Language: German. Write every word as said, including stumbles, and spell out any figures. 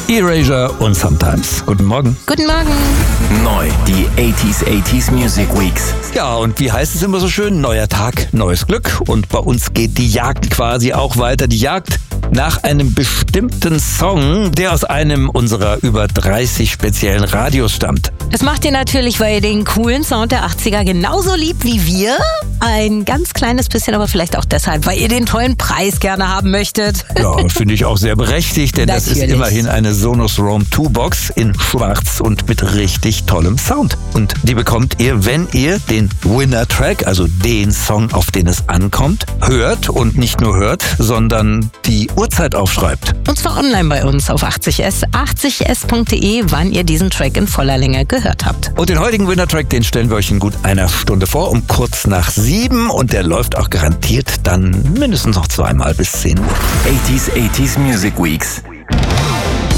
Erasure und Sometimes. Guten Morgen. Guten Morgen. Neu, die achtziger achtziger Music Weeks. Ja, und wie heißt es immer so schön? Neuer Tag, neues Glück. Und bei uns geht die Jagd quasi auch weiter. Die Jagd nach einem bestimmten Song, der aus einem unserer über dreißig speziellen Radios stammt. Das macht ihr natürlich, weil ihr den coolen Sound der achtziger genauso liebt wie wir. Ein ganz kleines bisschen, aber vielleicht auch deshalb, weil ihr den tollen Preis gerne haben möchtet. Ja, finde ich auch sehr berechtigt, denn das ist immerhin eine Sonos Roam zwei Box in schwarz und mit richtig tollem Sound. Und die bekommt ihr, wenn ihr den Winner-Track, also den Song, auf den es ankommt, hört und nicht nur hört, sondern die Uhrzeit aufschreibt. Und zwar online bei uns auf achtzig S, achtzig S punkt de, wann ihr diesen Track in voller Länge gehört habt. Und den heutigen Winner-Track, den stellen wir euch in gut einer Stunde vor, um kurz nach sieben. Und der läuft auch garantiert dann mindestens noch zweimal bis zehn Uhr. achtziger achtziger Music Weeks.